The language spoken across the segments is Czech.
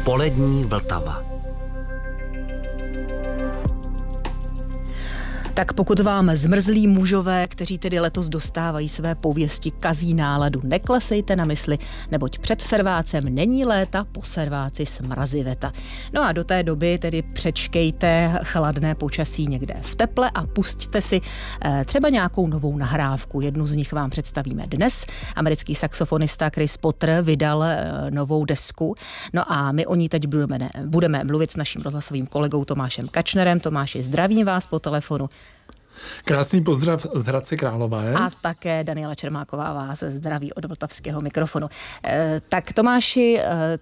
Polední Vltava. Tak pokud vám zmrzlí mužové, kteří tedy letos dostávají své pověsti, kazí náladu, neklesejte na mysli, neboť před servácem není léta, po serváci smraziveta. No a do té doby tedy přečkejte chladné počasí někde v teple a pusťte si třeba nějakou novou nahrávku. Jednu z nich vám představíme dnes. Americký saxofonista Chris Potter vydal novou desku. No a my o ní teď budeme mluvit s naším rozhlasovým kolegou Tomášem Kačnerem. Tomáši, zdravím vás po telefonu. Krásný pozdrav z Hradce Králové. A také Daniela Čermáková vás zdraví od vltavského mikrofonu. Tak Tomáši,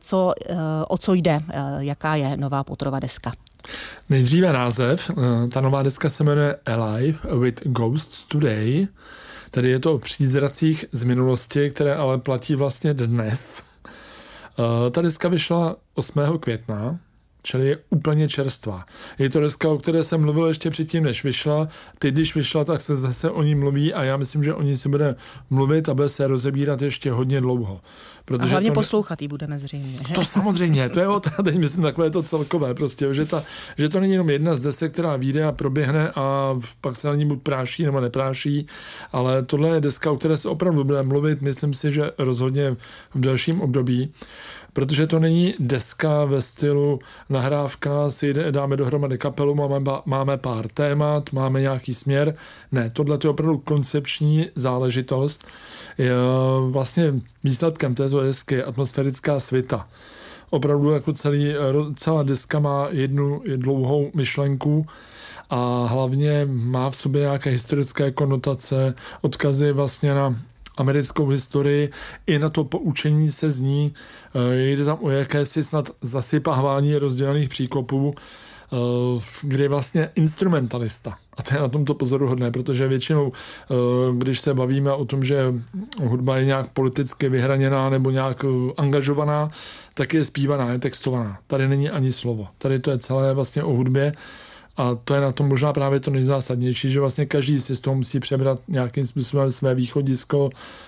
o co jde? Jaká je nová Potterova deska? Nejdříve název. Ta nová deska se jmenuje Alive with Ghosts Today. Tedy je to o přízracích z minulosti, které ale platí vlastně dnes. Ta deska vyšla 8. května. Čili je úplně čerstvá. Je to deska, o které jsem mluvil ještě předtím, než vyšla. Teď, když vyšla, tak se zase o ní mluví a já myslím, že o ní se bude mluvit a bude se rozebírat ještě hodně dlouho. Protože a hlavně poslouchat jí budeme zřejmě. Že? To samozřejmě, to je teď myslím takové to celkové prostě, že to není jenom jedna z desek, která vyjde a proběhne a pak se na ní buď práší nebo nepráší, ale tohle je deska, o které se opravdu bude mluvit, myslím si, že rozhodně v dalším období, protože to není deska ve stylu nahrávka, si dáme dohromady kapelu, máme pár témat, máme nějaký směr. Ne, tohle je opravdu koncepční záležitost. Vlastně výsledkem této desky je atmosférická svita. Opravdu jako celá deska má jednu dlouhou myšlenku a hlavně má v sobě nějaké historické konotace, odkazy vlastně na americkou historii, i na to poučení se z ní. Jde tam o jakési snad zasypávání rozdělených příkopů, kde je vlastně instrumentalista. A to je na tomto pozoruhodné, protože většinou, když se bavíme o tom, že hudba je nějak politicky vyhraněná nebo nějak angažovaná, tak je zpívaná, je textovaná. Tady není ani slovo. Tady to je celé vlastně o hudbě. A to je na tom možná právě to nejzásadnější, že vlastně každý si z toho musí přebrat nějakým způsobem své východisko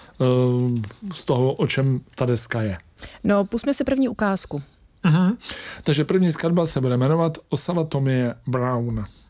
z toho, o čem ta deska je. No, pusťme si první ukázku. Uh-huh. Takže první skladba se bude jmenovat Osava Tomie Brown.